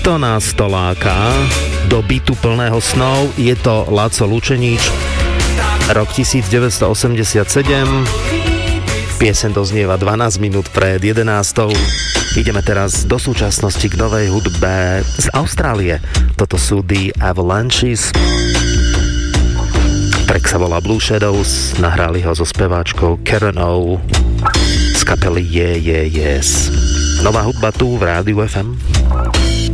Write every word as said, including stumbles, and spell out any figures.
To nás to láka do bytu plného snov. Je to Laco Lučenič, rok devätnásťstoosemdesiatsedem. Pieseň doznieva dvanásť minút pred jedenástou. Ideme teraz do súčasnosti k novej hudbe z Austrálie. Toto sú The Avalanches. Track sa volá Blue Shadows. Nahrali ho so speváčkou Karen O z kapely Yeah Yeah Yes. Nová hudba tu v Rádiu ef em.